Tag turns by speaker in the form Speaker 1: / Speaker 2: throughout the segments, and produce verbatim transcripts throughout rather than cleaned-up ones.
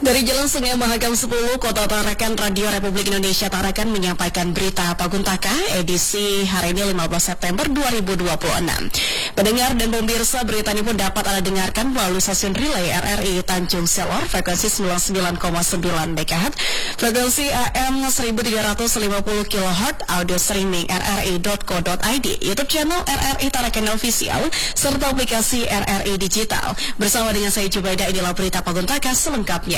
Speaker 1: Dari Jalan Sungai Mahakam sepuluh, Kota Tarakan, Radio Republik Indonesia Tarakan menyampaikan berita Paguntaka edisi hari ini lima belas September dua ribu dua puluh enam. Pendengar dan pemirsa, berita ini pun dapat Anda dengarkan melalui stasiun relay R R I Tanjung Selor, frekuensi sembilan puluh sembilan koma sembilan megahertz, frekuensi A M seribu tiga ratus lima puluh kilohertz, audio streaming r r i dot co dot i d, YouTube channel R R I Tarakan Official, serta aplikasi R R I Digital. Bersama dengan saya Jubaida, inilah berita Paguntaka selengkapnya.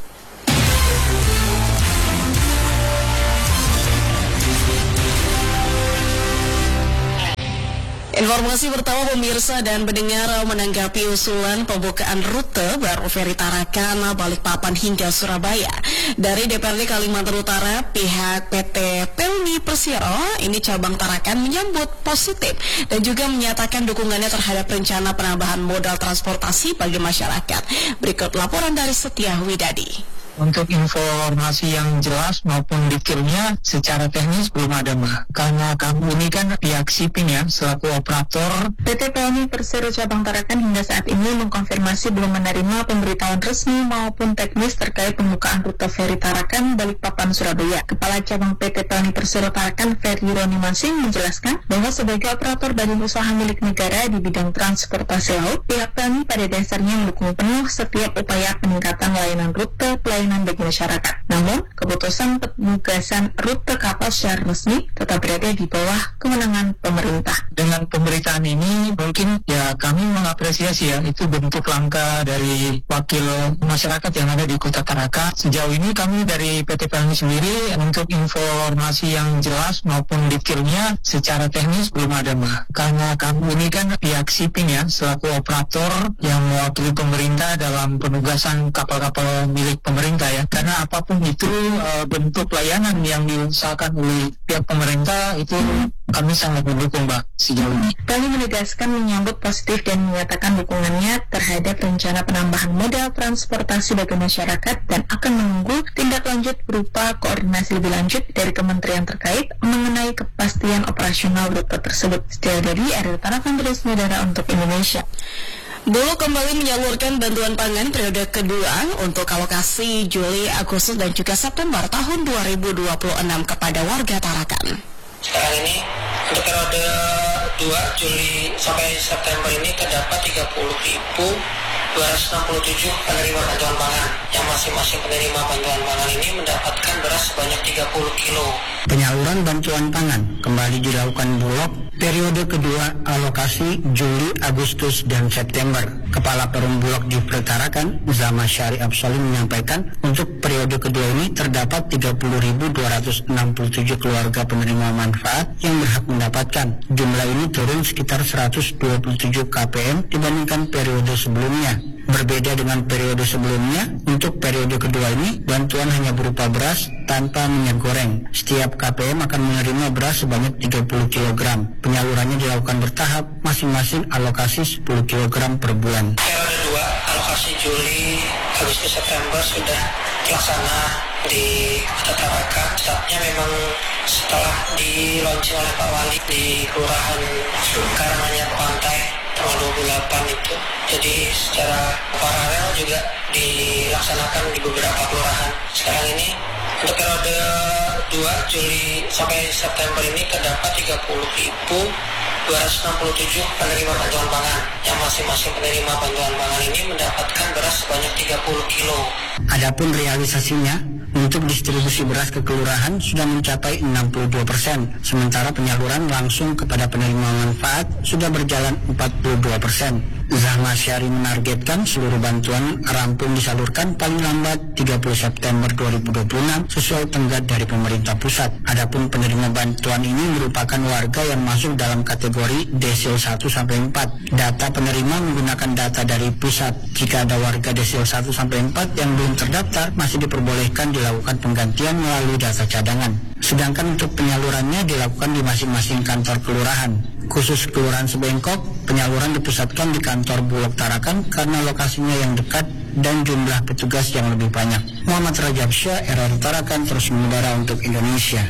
Speaker 1: Informasi pertama pemirsa dan pendengar menanggapi usulan pembukaan rute baru Feri Tarakan, Balikpapan hingga Surabaya dari D P R D Kalimantan Utara. Pihak P T Pelni Persero ini cabang Tarakan menyambut positif dan juga menyatakan dukungannya terhadap rencana penambahan modal transportasi bagi masyarakat. Berikut laporan dari Setia Widadi.
Speaker 2: Untuk informasi yang jelas maupun detailnya secara teknis belum ada, Mbak. Karena kamu ini kan pihak shipping ya, selaku operator.
Speaker 3: P T Pelni Persero Cabang Tarakan hingga saat ini mengkonfirmasi belum menerima pemberitahuan resmi maupun teknis terkait pembukaan rute Feri Tarakan Balikpapan Surabaya. Kepala Cabang P T Pelni Persero Tarakan Ferry Roni Masing menjelaskan bahwa sebagai operator badan usaha milik negara di bidang transportasi laut, pihak Pelni pada dasarnya mendukung penuh setiap upaya peningkatan layanan rute pelayanan bagi masyarakat. Namun, keputusan penugasan rute kapal secara resmi tetap berada di bawah kewenangan pemerintah.
Speaker 2: Dengan pemberitaan ini, mungkin ya kami mengapresiasi ya, itu bentuk langkah dari wakil masyarakat yang ada di Kota Tarakan. Sejauh ini kami dari P T Pelni sendiri untuk informasi yang jelas maupun detailnya secara teknis belum ada, Mbak. Karena kami ini kan pihak shipping ya, selaku operator yang mewakili pemerintah dalam penugasan kapal-kapal milik pemerintah ya, karena apapun itu e, bentuk layanan yang diusahakan oleh pihak pemerintah itu kami sangat mendukung, Mbak, sejauh ini.
Speaker 3: Pelni menegaskan menyambut positif dan menyatakan dukungannya terhadap rencana penambahan modal transportasi bagi masyarakat dan akan menunggu tindak lanjut berupa koordinasi lebih lanjut dari kementerian terkait mengenai kepastian operasional rute tersebut. Setia dari R R I Tarakan terus Udara untuk Indonesia.
Speaker 1: Bulog kembali menyalurkan bantuan pangan periode kedua untuk alokasi Juli, Agustus, dan juga September tahun dua ribu dua puluh enam kepada warga Tarakan.
Speaker 4: Sekarang ini untuk periode dua Juli sampai September ini terdapat tiga puluh ribu dua ratus enam puluh tujuh penerima bantuan pangan, yang masing-masing penerima bantuan pangan ini mendapatkan beras sebanyak tiga puluh kilo.
Speaker 5: Penyaluran bantuan pangan kembali dilakukan Bulog periode kedua alokasi Juli, Agustus, dan September. Kepala Perum Bulog Jupre Tarakan, Zama Syari Absolim menyampaikan untuk periode kedua ini terdapat tiga puluh ribu dua ratus enam puluh tujuh keluarga penerima manfaat yang berhak mendapatkan. Jumlah ini turun sekitar seratus dua puluh tujuh K P M dibandingkan periode sebelumnya. Berbeda dengan periode sebelumnya, untuk periode kedua ini bantuan hanya berupa beras tanpa minyak goreng. Setiap K P M akan menerima beras sebanyak tiga puluh kilogram. Penyalurannya dilakukan bertahap, masing-masing alokasi sepuluh kilogram per bulan.
Speaker 4: Periode dua alokasi Juli, Agustus, September sudah dilaksana di Kota Tarakan. Saatnya memang setelah di launching oleh Pak Wali di Kelurahan Karanganyar Pantai tanggal dua puluh delapan itu. Jadi secara paralel juga dilaksanakan di beberapa kelurahan. Sekarang ini untuk periode dua Juli sampai September ini terdapat tiga puluh ribu dua ratus enam puluh tujuh penerima bantuan pangan, yang masing-masing penerima bantuan pangan ini mendapatkan beras sebanyak tiga puluh kilo.
Speaker 5: Adapun realisasinya, untuk distribusi beras ke kelurahan sudah mencapai enam puluh dua persen, sementara penyaluran langsung kepada penerima manfaat sudah berjalan empat puluh dua persen. Zahma Syari menargetkan seluruh bantuan rampung disalurkan paling lambat tiga puluh September dua ribu dua puluh enam sesuai tenggat dari pemerintah pusat. Adapun penerima bantuan ini merupakan warga yang masuk dalam kategori desil satu sampai empat. Data penerima menggunakan data dari pusat. Jika ada warga desil satu sampai empat yang belum terdaftar, masih diperbolehkan dilakukan penggantian melalui data cadangan. Sedangkan untuk penyalurannya dilakukan di masing-masing kantor kelurahan. Khusus Kelurahan Sebengkok, penyaluran dipusatkan di kantor Bulog Tarakan karena lokasinya yang dekat dan jumlah petugas yang lebih banyak. Muhammad Rajab Syah, R R I Tarakan, terus mengudara untuk Indonesia.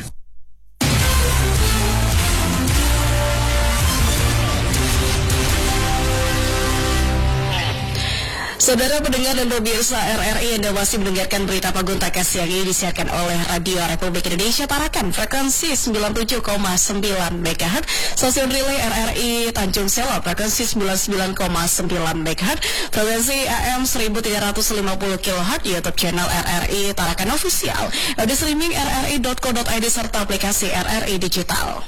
Speaker 1: Saudara pendengar dan pemirsa R R I, Anda masih mendengarkan berita Paguntaka siang ini disiarkan oleh Radio Republik Indonesia Tarakan frekuensi sembilan puluh tujuh koma sembilan megahertz, stasiun relay R R I Tanjung Selor frekuensi sembilan puluh sembilan koma sembilan megahertz, frekuensi A M seribu tiga ratus lima puluh kilohertz, YouTube channel R R I Tarakan Official, audio streaming r r i dot co dot i d serta aplikasi R R I Digital.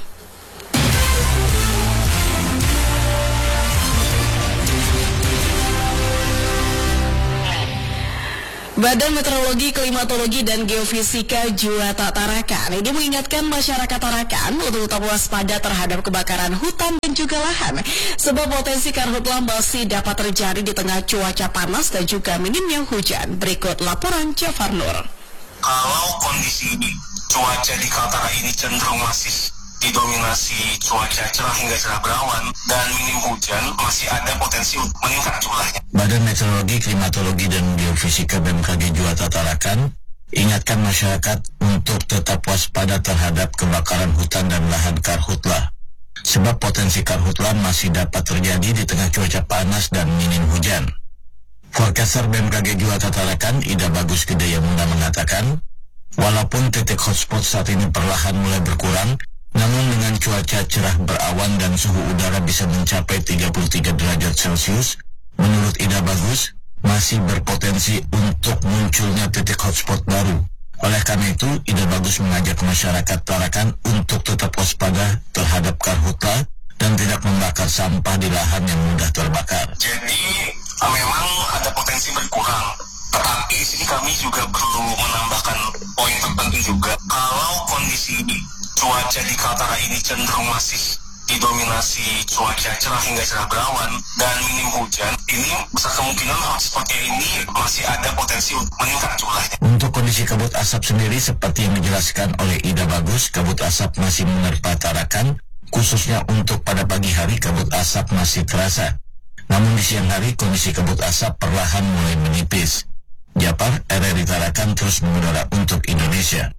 Speaker 1: Badan Meteorologi, Klimatologi, dan Geofisika Juwata Tarakan ini mengingatkan masyarakat Tarakan untuk tetap waspada terhadap kebakaran hutan dan juga lahan, sebab potensi karhutla masih dapat terjadi di tengah cuaca panas dan juga minimnya hujan. Berikut laporan Jafar Nur.
Speaker 6: Kalau kondisi cuaca di Kaltara ini cenderung masih didominasi cuaca cerah hingga cerah berawan dan minim hujan, masih ada potensi untuk meningkat jumlahnya.
Speaker 7: Badan Meteorologi, Klimatologi, dan Geofisika B M K G Juwata Tarakan ingatkan masyarakat untuk tetap waspada terhadap kebakaran hutan dan lahan karhutla, sebab potensi karhutla masih dapat terjadi di tengah cuaca panas dan minim hujan. Forecaster B M K G Juwata Tarakan, Ida Bagus Gedayamuna mengatakan, walaupun titik hotspot saat ini perlahan mulai berkurang, namun dengan cuaca cerah berawan dan suhu udara bisa mencapai tiga puluh tiga derajat Celcius, menurut Ida Bagus, masih berpotensi untuk munculnya titik hotspot baru. Oleh karena itu, Ida Bagus mengajak masyarakat Tarakan untuk tetap waspada terhadap karhutla dan tidak membakar sampah di lahan yang mudah terbakar.
Speaker 6: Jadi, memang ada potensi berkurang. Tetapi di sini kami juga perlu menambahkan poin tertentu juga. Kalau kondisi cuaca di Kaltara ini cenderung masih didominasi cuaca cerah hingga cerah berawan dan minim hujan, ini besar kemungkinan hotspotnya ini masih ada potensi untuk meningkat jumlahnya.
Speaker 7: Untuk kondisi kabut asap sendiri, seperti yang dijelaskan oleh Ida Bagus, kabut asap masih menerpa Tarakan, khususnya untuk pada pagi hari kabut asap masih terasa. Namun di siang hari kondisi kabut asap perlahan mulai menipis. Japar, R R I Tarakan terus mengudara untuk Indonesia.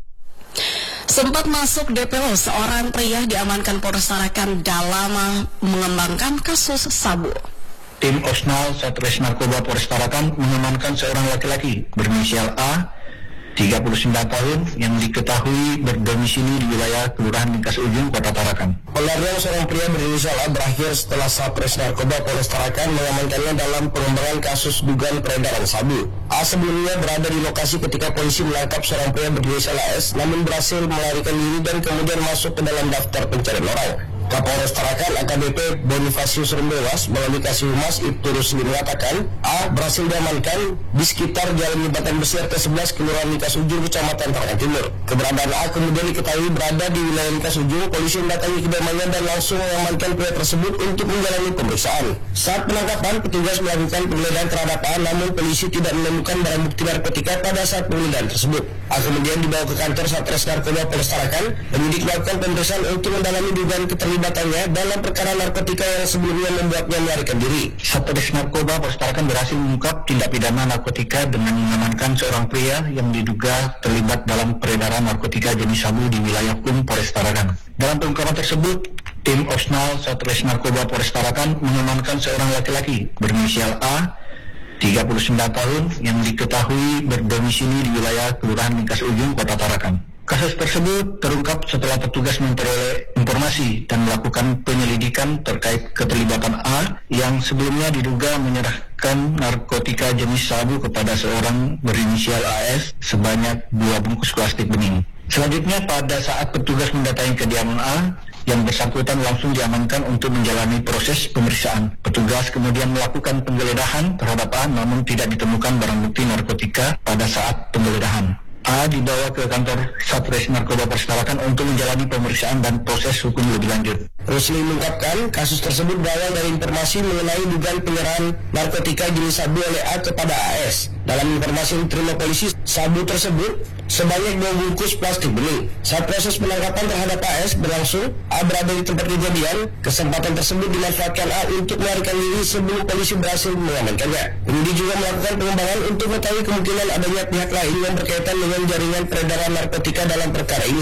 Speaker 1: Sempat masuk D P O, seorang pria diamankan Polres Tarakan dalam mengembangkan kasus sabu.
Speaker 2: Tim Osnal Satres Narkoba Polres Tarakan mengamankan seorang laki-laki berinisial A, tiga puluh sembilan tahun, yang diketahui berdomisili di wilayah Kelurahan Ringkas Ujung, Kota Tarakan.
Speaker 8: Pelarian seorang pria berinisial A berakhir setelah Satres Narkoba Polres Tarakan mengamankannya dalam pengembangan kasus dugaan peredaran sabu. A sebelumnya berada di lokasi ketika polisi menangkap seorang pria berinisial A S, namun berhasil melarikan diri dan kemudian masuk ke dalam daftar pencarian orang. Kapolres Tarakan A K B P Bonifasius Rembewas melalui Kasih Humas Ibtu Rusli mengatakan A berhasil diamankan di sekitar Jalan Jembatan Besi R T sebelas Kelurahan Ringkas Ujung, Kecamatan Tarakan Timur. Keberadaan A kemudian diketahui berada di wilayah Ringkas Ujung. Polisi mendatangi kediamannya dan langsung mengamankan pria tersebut untuk menjalani pemeriksaan. Saat penangkapan, petugas melakukan penggeledahan terhadap A, namun polisi tidak menemukan barang bukti narkotika pada saat penggeledahan tersebut. A kemudian dibawa ke kantor Satres Narkoba Polres Tarakan. Penyidik melakukan pemeriksaan untuk mendalami dugaan keterlibatannya dalam perkara narkotika yang sebelumnya membuatnya melarikan diri.
Speaker 2: Satres Narkoba Polres Tarakan berhasil mengungkap tindak pidana narkotika dengan mengamankan seorang pria yang diduga terlibat dalam peredaran narkotika jenis sabu di wilayah hukum Polres Tarakan. Dalam pengungkapan tersebut, tim Osnal Satres Narkoba Polres Tarakan mengamankan seorang laki-laki berinisial A, tiga puluh sembilan tahun, yang diketahui berdomisili di wilayah Kelurahan Ringkas Ujung, Kota Tarakan. Kasus tersebut terungkap setelah petugas memperoleh informasi dan melakukan penyelidikan terkait keterlibatan A yang sebelumnya diduga menyerahkan narkotika jenis sabu kepada seorang berinisial A S sebanyak dua bungkus plastik bening. Selanjutnya, pada saat petugas mendatangi kediaman A, yang bersangkutan langsung diamankan untuk menjalani proses pemeriksaan. Petugas kemudian melakukan penggeledahan terhadap A, namun tidak ditemukan barang bukti narkotika pada saat penggeledahan. A dibawa ke kantor Satres Narkoba Polres Tarakan untuk menjalani pemeriksaan dan proses hukum lebih lanjut.
Speaker 8: Rusli mengungkapkan kasus tersebut berawal dari informasi mengenai dugaan penyerahan narkotika jenis sabu oleh A kepada A S. Dalam informasi yang diterima polisi, sabu tersebut sebanyak dua bungkus plastik bening. Saat proses penangkapan terhadap A S berlangsung, A berada di tempat kejadian. Kesempatan tersebut dimanfaatkan A untuk melarikan diri sebelum polisi berhasil mengamankannya. Penyidik juga melakukan pengembangan untuk mengetahui kemungkinan adanya pihak lain yang berkaitan dengan jaringan peredaran narkotika dalam perkara ini.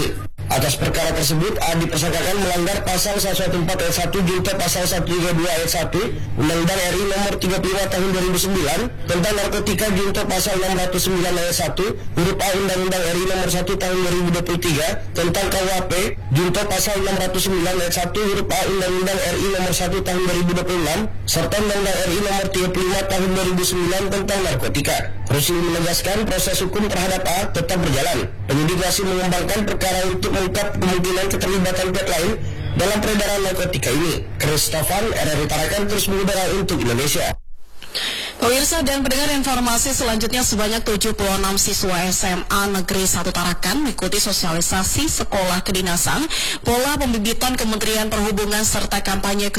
Speaker 8: Atas perkara tersebut, A dipersangkakan melanggar pasal seratus empat belas ayat satu junto pasal seratus tiga puluh dua ayat satu Undang-Undang R I nomor tiga puluh lima tahun dua ribu sembilan tentang narkotika junto pasal enam ratus sembilan ayat satu huruf A Undang-Undang R I nomor satu tahun dua ribu dua puluh tiga tentang K U H P junto pasal enam ratus sembilan ayat satu huruf A Undang-Undang R I nomor satu tahun dua ribu dua puluh enam serta Undang-Undang R I nomor tiga puluh lima tahun dua ribu sembilan tentang narkotika. Rusli menegaskan proses hukum terhadap A tetap berjalan. Penyidik masih mengembangkan perkara untuk mengungkap kemungkinan keterlibatan pihak lain dalam peredaran narkotika ini. Kristofan, R R I Tarakan terus mengudara untuk Indonesia.
Speaker 1: Pemirsa dan pendengar, informasi selanjutnya, sebanyak tujuh puluh enam siswa S M A Negeri satu Tarakan mengikuti sosialisasi sekolah kedinasan, pola pembibitan Kementerian Perhubungan serta kampanye